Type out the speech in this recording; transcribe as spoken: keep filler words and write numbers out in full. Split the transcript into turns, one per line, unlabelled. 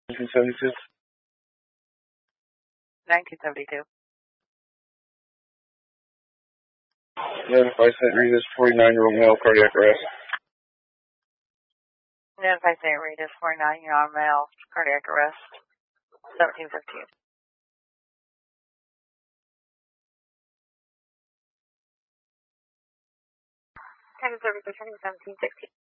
nineteen seventy-two.
nineteen seventy-two.
Notify Saint Rita's forty-nine-year-old male, cardiac arrest.
Notify Saint Rita's forty-nine-year-old male, cardiac arrest. seventeen fifteen. ten seventy-two, seventeen sixteen.